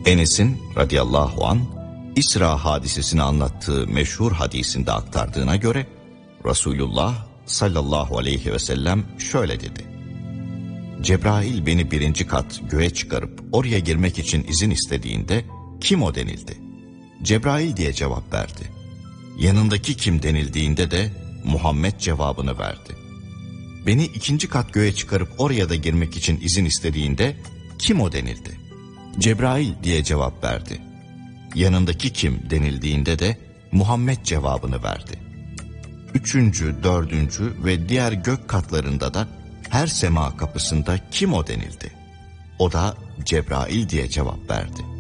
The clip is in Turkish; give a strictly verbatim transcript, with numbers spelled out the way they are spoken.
Enes'in radıyallahu an İsra hadisesini anlattığı meşhur hadisinde aktardığına göre Resulullah sallallahu aleyhi ve sellem şöyle dedi: Cebrail beni birinci kat göğe çıkarıp oraya girmek için izin istediğinde kim o denildi? Cebrail diye cevap verdi. Yanındaki kim denildiğinde de Muhammed cevabını verdi. Beni ikinci kat göğe çıkarıp oraya da girmek için izin istediğinde kim o denildi? Cebrail diye cevap verdi. Yanındaki kim denildiğinde de Muhammed cevabını verdi. Üçüncü, dördüncü ve diğer gök katlarında da her sema kapısında kim o denildi? O da Cebrail diye cevap verdi.